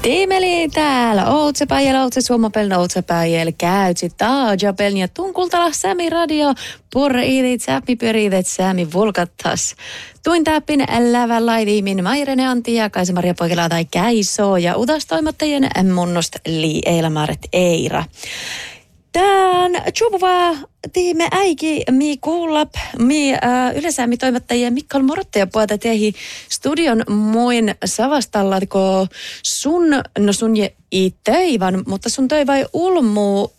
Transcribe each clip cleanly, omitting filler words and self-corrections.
Tiimeli täällä, Outsepäijällä, Suomapelin Outsepäijällä, käytsit taajapelin ja tunkultala Sämi radio, porra iidit, sämi pyriidet, sämi volkattas. Tuin täppin lävän laiviimin Mairene Antti ja Kaisa-Maria Poikila tai Käiso ja udastoimattajien munnosta Eilamaret Eira. Tän tjuvuva tiime äiki mi kuullap mi yleensä toimittajien Mikkal Morottaja puolta tehi studion muin savastallatko sun ei töivän, mutta sun töivä ulmu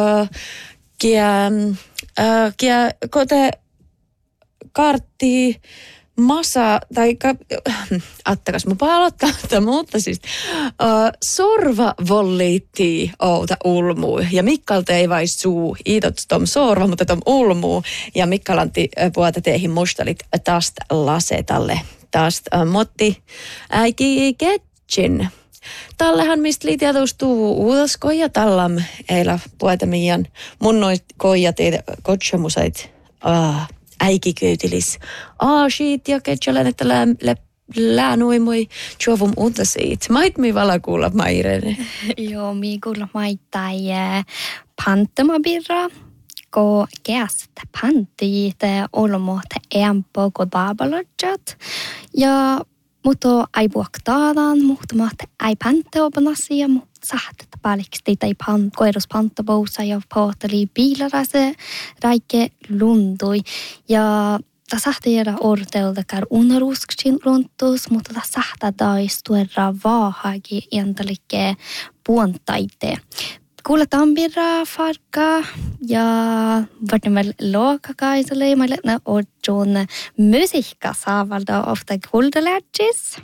kote kartti masa, tai attakas mun aloittaa, mutta siis sorva volliitti outa ulmuu, ja Mikkalta ei vai suu, iitot tom sorva, mutta tom ulmuu, ja Mikkalanti puolta teihin mustalit tästä lasetalle, tästä motti äiki ketsin. Tallehan mistä liitiatustuu uudas koja tallam, eila puolta mian munnoit koja teitä kotsamusait, äikikyytilis aasiit ja ketsälän, että läänuimui tjovum uutasiit. Mait mi vala kuulla Mairene? Joo, mi kuulla maittai pantamabirra, ko keästä pantiit olmoot empo ko baabalodjat. Ja mutta ei puhutaan, mutta ei pantaopanasi, mutta sahtet paliksi tai koiruspantabousa ja pohteli biilarase räike lundui. Ja sahti jäädä orteilta käy unarusksin runtus, mutta sahta taistuerra vaahagi entalikke puontaite. Kuuletaan birra farka ja varten luokkakaiselle, mä letnä odjon musiikka saavalda ofta kuuldelätsis.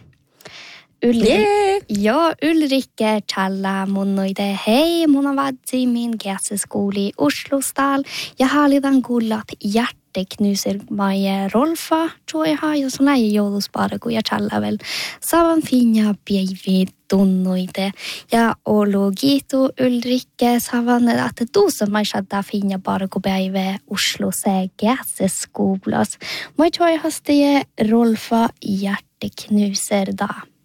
Ulrike Challa munnoide hei, mun on vadsi min käseskuuli Oslustal ja hallitan kuullat hjärteknuser Maja Rolfa, tror jag, ja såna är jouluspara kun ja Challa väl savan finja päivi tunnoide ja ologitu Ulrike savan att tuossa maisada finja bara kun päivä Osluse käseskuulas. Moi tror jag hastie Rolfa hjärteknuser da.